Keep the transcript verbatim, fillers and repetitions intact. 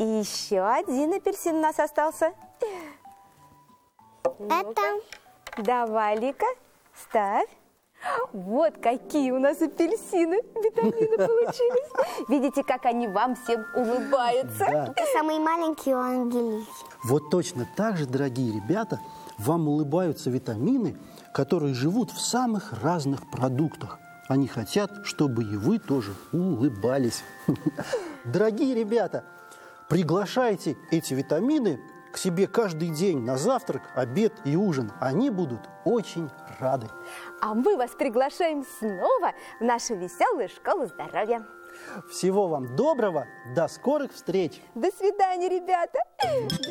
И еще один апельсин у нас остался. Это. Давай, Лика, ставь. Вот какие у нас апельсины, витамины получились. Видите, как они вам всем улыбаются? Да. Это самый маленький у Ангелики. Вот точно так же, дорогие ребята, вам улыбаются витамины, которые живут в самых разных продуктах. Они хотят, чтобы и вы тоже улыбались. Дорогие ребята, приглашайте эти витамины к себе каждый день на завтрак, обед и ужин. Они будут очень рады. А мы вас приглашаем снова в нашу веселую школу здоровья. Всего вам доброго, до скорых встреч! До свидания, ребята!